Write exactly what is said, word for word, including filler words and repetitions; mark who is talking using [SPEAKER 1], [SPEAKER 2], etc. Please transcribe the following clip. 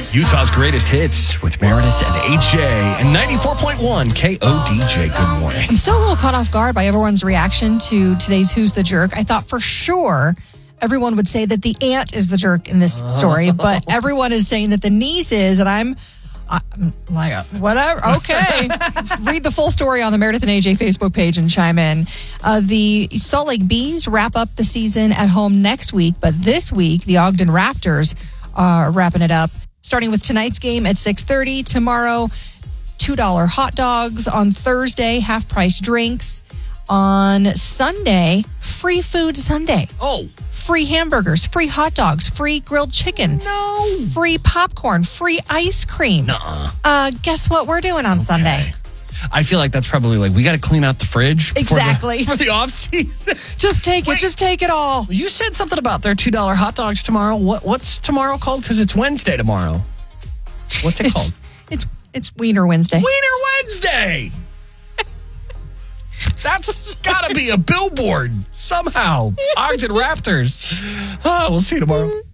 [SPEAKER 1] Utah's greatest hits with Meredith and A J and ninety-four point one K O D J. Good morning.
[SPEAKER 2] I'm still a little caught off guard by everyone's reaction to today's Who's the Jerk. I thought for sure everyone would say that the aunt is the jerk in this story, but everyone is saying that the niece is, and I'm, I'm like, whatever, okay. Read the full story on the Meredith and A J Facebook page and chime in. Uh, the Salt Lake Bees wrap up the season at home next week, but this week, the Ogden Raptors are wrapping it up. Starting with tonight's game at six thirty. Tomorrow, two dollar hot dogs. On Thursday, half-price drinks. On Sunday, free food Sunday.
[SPEAKER 1] Oh.
[SPEAKER 2] Free hamburgers, free hot dogs, free grilled chicken.
[SPEAKER 1] No.
[SPEAKER 2] Free popcorn, free ice cream.
[SPEAKER 1] Nuh-uh.
[SPEAKER 2] Uh, guess what we're doing on okay. Sunday?
[SPEAKER 1] I feel like that's probably like, we got to clean out the fridge.
[SPEAKER 2] Exactly.
[SPEAKER 1] For the, for the off season.
[SPEAKER 2] Just take
[SPEAKER 1] Wait,
[SPEAKER 2] it. Just take it all.
[SPEAKER 1] You said something about their two dollar hot dogs tomorrow. What What's tomorrow called? Because it's Wednesday tomorrow. What's it
[SPEAKER 2] it's,
[SPEAKER 1] called?
[SPEAKER 2] It's it's Wiener Wednesday.
[SPEAKER 1] Wiener Wednesday. That's got to be a billboard somehow. Ogden Raptors. Oh, we'll see you tomorrow.